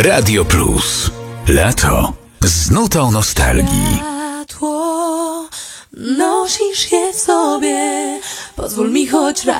Radio Plus. Lato z nutą nostalgii. Światło, nosisz je w sobie. Pozwól mi choć raz